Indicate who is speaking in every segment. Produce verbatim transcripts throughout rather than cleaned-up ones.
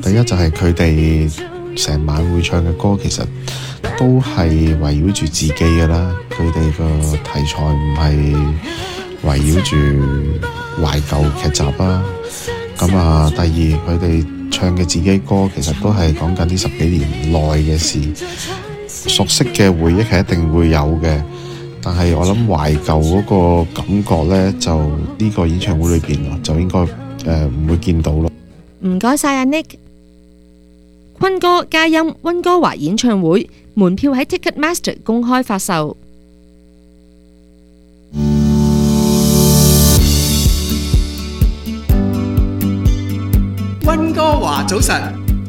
Speaker 1: 第一就係佢哋成晚會唱嘅歌，其實都係圍繞住自己嘅啦。佢哋個題材唔係圍繞住懷舊劇集啦。咁啊，第二佢哋唱嘅自己歌，其實都係講緊呢十幾年內嘅事。熟悉嘅回憶係一定會有嘅，但係我諗懷舊嗰個感覺呢，就呢個演唱會裏邊就應該誒唔會見到咯。
Speaker 2: 唔該晒阿 Nick。坤哥嘉音溫哥華演唱會門票喺 Ticketmaster 公開發售。
Speaker 3: 溫哥華早晨，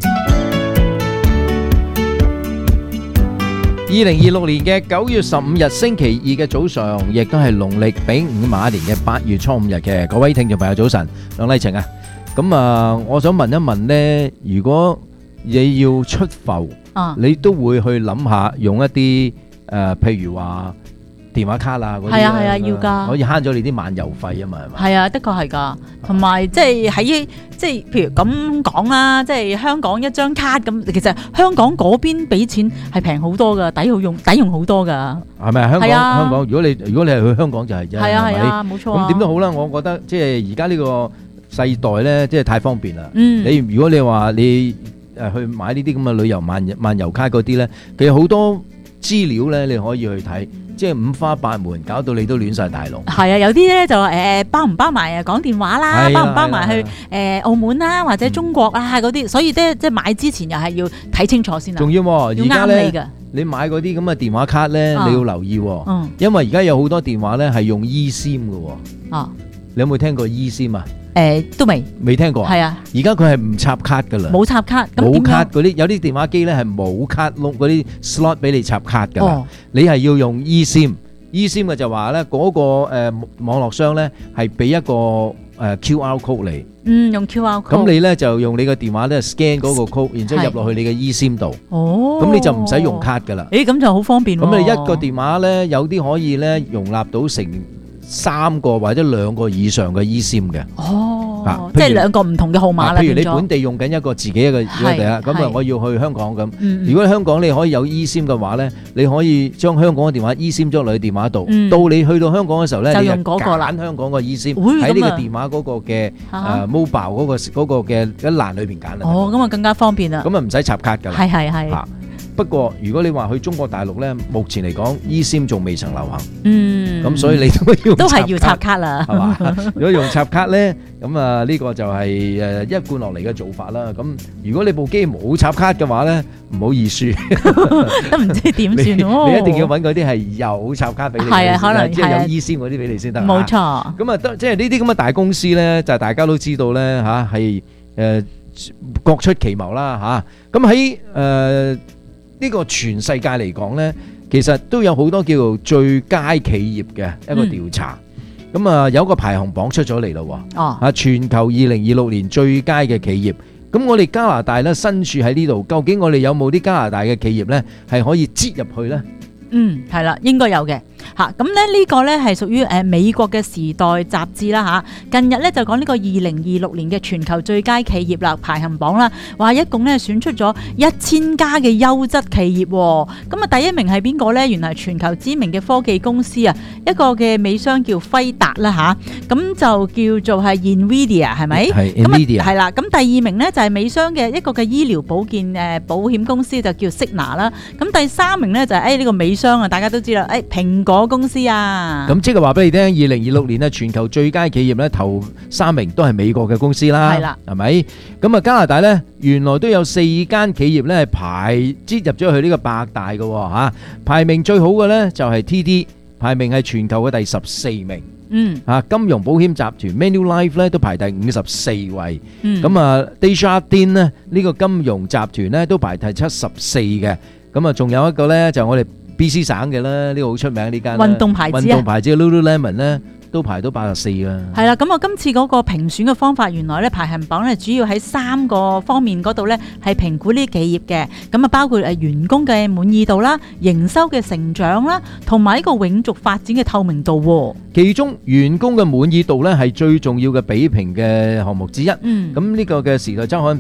Speaker 4: 二零二六年嘅九月十五日星期二嘅早上，亦都係農曆丙午馬年嘅八月初五日嘅。各位聽眾朋友早晨，梁麗晴啊，咁啊，我想問一問呢，如果你要出埠，
Speaker 5: 啊、
Speaker 4: 你都會去諗下用一啲誒、呃，譬如話電話卡啦嗰啲，
Speaker 5: 係啊係啊，要㗎，
Speaker 4: 可以慳咗你啲漫遊費啊嘛，係嘛？
Speaker 5: 係啊，的確係㗎，同埋即係喺即係譬如咁講啦，即係香港一張卡咁，其實香港嗰邊俾錢係平好多㗎，抵好用，抵用好多㗎。
Speaker 4: 係咪啊？香港、
Speaker 5: 啊、
Speaker 4: 香港，如果你如果你係去香港就係啫，
Speaker 5: 係啊係啊，冇錯啊。
Speaker 4: 咁點都好啦，我覺得即係而家呢個世代咧，即係太方便啦。
Speaker 5: 嗯，
Speaker 4: 你如果你話你誒去買呢啲咁嘅旅遊漫漫遊卡嗰啲咧，其實好多資料咧，你可以去睇。即係五花八門，搞到你都亂晒大龍。
Speaker 5: 係啊，有啲咧就誒包唔包埋啊講電話啦，包唔包埋去誒澳門啦或者中國啊嗰啲，所以咧即係買之前又係要睇清楚先啦。
Speaker 4: 仲要而家咧，你買嗰啲咁嘅電話卡咧，你要留意，因為而家有好多電話咧係用 eSIM 嘅。哦，你有冇聽過 eSIM 啊？
Speaker 5: 誒都未
Speaker 4: 未聽過啊？
Speaker 5: 係啊，
Speaker 4: 而家佢係唔插卡㗎啦，
Speaker 5: 冇插卡，
Speaker 4: 冇卡嗰啲有啲電話機咧係冇卡窿嗰啲 slot 俾你插卡㗎啦。哦，你係要用 eSIM，eSIM 嘅就話咧嗰個誒網絡商咧係俾一個誒 Q R code 嚟。
Speaker 5: 嗯，用 Q R code。
Speaker 4: 咁你咧就用你個電話咧 scan 嗰個 code，然之後入落去你嘅 eSIM 度。
Speaker 5: 哦。咁
Speaker 4: 你就唔使用卡㗎啦。
Speaker 5: 誒，咁就好方便喎。
Speaker 4: 咁你一個電話咧有啲可以咧容納到成三個或者兩個以上嘅 eSIM 嘅。哦，啊、即係兩個唔同嘅號碼啦。譬如你本地用緊一個自己一個一個地啦，咁啊我要去香港咁。嗯、如果你香港你可以有 eSIM 嘅話咧，你可以將香港嘅電話 eSIM 咗落去電話度。嗯、到你去到香港嘅時候咧，就用嗰個啦。你就揀香港嘅 eSIM 喺呢個電話嗰個嘅誒 mobile 嗰個嗰個嘅一欄裏邊揀啦。
Speaker 5: 哦，咁啊更加方便啦。
Speaker 4: 咁啊唔使插卡㗎啦。係係係。不過如果你話去中國大陸咧，目前嚟講 eSIM 仲未曾流行。嗯，咁所以你都要
Speaker 5: 都係要插卡啦，
Speaker 4: 係嘛？如果用插卡咧，咁啊呢個就係誒一貫落嚟嘅做法啦。咁如果你部機冇插卡嘅話咧，唔好意思，
Speaker 5: 都唔知點算咯。
Speaker 4: 你一定要揾嗰啲係有插卡俾你，
Speaker 5: 係啊，可能
Speaker 4: 即係有 eSIM 嗰啲俾你先得。
Speaker 5: 冇錯。
Speaker 4: 咁啊，即係呢啲咁嘅大公司咧，就係大家都知道咧嚇，係誒各出奇謀啦嚇。咁喺誒呢個全世界嚟講呢，其實都有好多叫做最佳企業嘅一個調查，咁啊、嗯、有個排行榜出咗嚟咯。哦，啊全球二零二六年最佳嘅企業，咁我哋加拿大呢身處喺呢度，究竟我哋有冇啲加拿大嘅企業呢係可以擠入去呢？
Speaker 5: 嗯，係啦，應該有嘅。嚇，咁咧呢個咧係屬於誒美國嘅時代雜誌啦嚇。近日咧就講呢個二零二六年嘅全球最佳企業啦排行榜啦，話一共咧選出咗一千家嘅優質企業。咁啊第一名係邊個咧？原來係全球知名嘅科技公司啊，一個嘅美商叫輝達啦嚇。咁就叫做係 Nvidia 係咪？係 Nvidia。係啦。咁第二名咧就係美商嘅一個嘅醫療保健誒保險公司就叫 Cigna 啦。咁第三名咧就係誒呢個美商啊，大家都知啦，誒蘋果公司啊，
Speaker 4: 咁即係話俾你聽，二零二六年咧全球最佳企業咧頭三名都係美國嘅公司啦，係啦，係咪？咁啊加拿大咧原來都有四間企業咧係排擠入咗去呢個百大嘅吓，排名最好嘅咧就係 T D， 排名係全球嘅第十四名。嗯，啊金融保險集團 Manulife 咧都排第五十四位。嗯，咁啊 Desjardins 咧呢個金融集團咧都排第七十四嘅。咁啊仲有一個咧就我哋B C 省嘅啦，呢個好出名呢間運動牌子啊，運動牌子 Lululemon 咧都排到八十四啦。
Speaker 5: 係啦，咁我今次嗰個評選嘅方法，原來咧排行榜咧主要喺三個方面嗰度咧係評估呢啲企業嘅，咁啊包括誒員工嘅滿意度啦、營收嘅成長啦，同埋呢個永續發展嘅透明度。
Speaker 4: 其中員工嘅滿意度咧係最重要嘅比評嘅項目之一。嗯，咁呢個嘅時代週刊